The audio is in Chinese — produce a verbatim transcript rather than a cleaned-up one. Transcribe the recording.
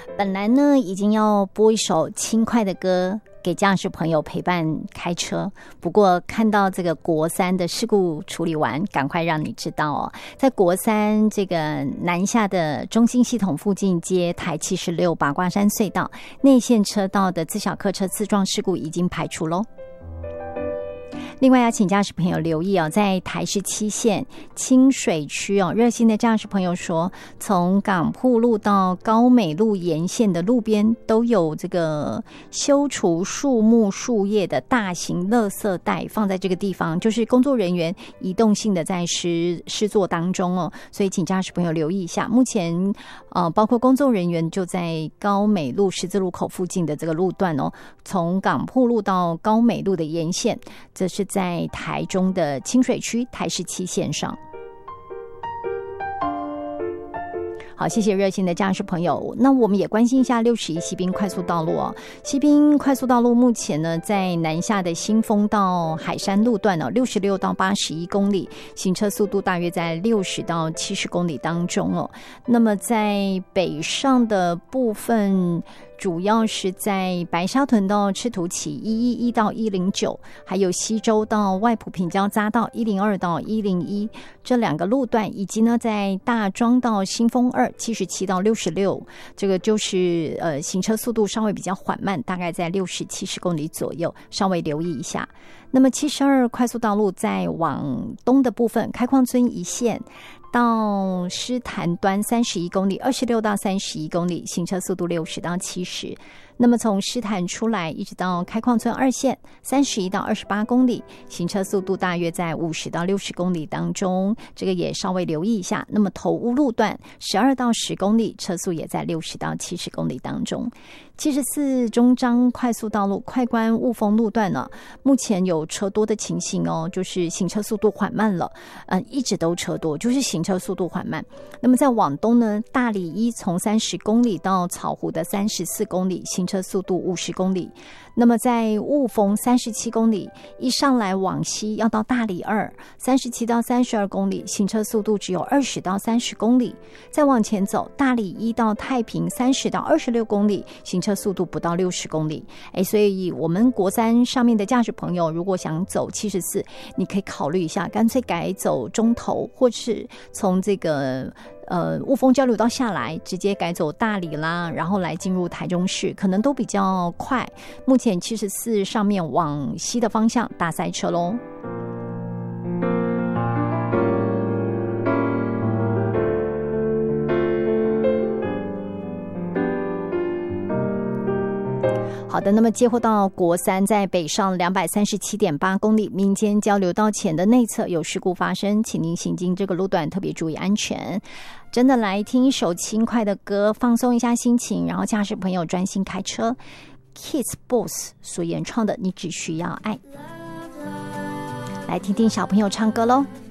本来呢已经要播一首轻快的歌给驾驶朋友陪伴开车，不过看到这个国三的事故处理完，赶快让你知道哦，在国三这个南下的中心系统附近接台七十六八卦山隧道内线车道的自小客车自撞事故已经排除咯。另外要请驾驶朋友留意哦，在台十七线清水区哦，热心的驾驶朋友说，从港埔路到高美路沿线的路边都有这个修除树木树叶的大型垃圾袋放在这个地方，就是工作人员移动性的在施施作当中哦，所以请驾驶朋友留意一下。目前呃，包括工作人员就在高美路十字路口附近的这个路段哦，从港埔路到高美路的沿线，这是在台中的清水区台十七线上。好，谢谢热心的驾驶朋友。那我们也关心一下六十一西滨快速道路哦。西滨快速道路目前呢，在南下的新丰到海山路段哦，六十六到八十一公里，行车速度大约在六十到七十公里当中哦。那么在北上的部分，主要是在白沙屯到赤土崎一一一到一零九，还有西周到外埔平交匝道一零二到一零一这两个路段，以及呢在大庄到新丰二七十七到六十六，这个就是呃行车速度稍微比较缓慢，大概在六十七十公里左右，稍微留意一下。那么七十二快速道路在往东的部分，开矿村一线到狮潭端三十一公里，二十六到三十一公里，行车速度六十到七十。那么从狮潭出来一直到开矿村二线，三十一到二十八公里，行车速度大约在五十到六十公里当中，这个也稍微留意一下。那么头屋路段十二到十公里，车速也在六十到七十公里当中。七十四中彰快速道路快关雾峰路段呢，目前有车多的情形哦，就是行车速度缓慢了，嗯，一直都车多，就是行车速度缓慢。那么在往东呢，大里一从三十公里到草湖的三十四公里，行车速度五十公里。那么在雾峰三十七公里，一上来往西要到大里二，三十七到三十二公里，行车速度只有二十到三十公里。再往前走，大里一到太平三十到二十六公里，行车速度不到六十公里。哎，所以我们国三上面的驾驶朋友，如果想走七十四，你可以考虑一下，干脆改走中投，或是从这个呃雾峰交流道下来，直接改走大里啦，然后来进入台中市，可能都比较快。目前七十四上面往西的方向大塞车咯。好的，那么接获到国三在北上两百三十七点八公里民间交流道前的内侧有事故发生，请您行经这个路段特别注意安全。真的来听一首轻快的歌，放松一下心情，然后驾驶朋友专心开车。Kids Boss 所演唱的《你只需要爱》，来听听小朋友唱歌咯。